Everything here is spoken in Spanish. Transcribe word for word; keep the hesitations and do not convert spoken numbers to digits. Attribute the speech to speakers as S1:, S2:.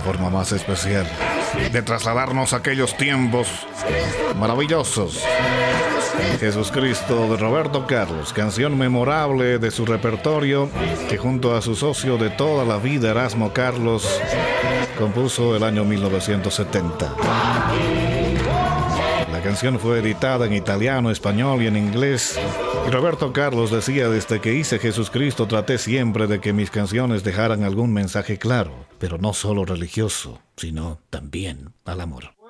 S1: la forma más especial de trasladarnos a aquellos tiempos maravillosos. Jesucristo de Roberto Carlos, canción memorable de su repertorio que junto a su socio de toda la vida, Erasmo Carlos, compuso el año mil novecientos setenta. La canción fue editada en italiano, español y en inglés. Y Roberto Carlos decía: desde que hice Jesucristo traté siempre de que mis canciones dejaran algún mensaje claro, pero no solo religioso, sino también al amor.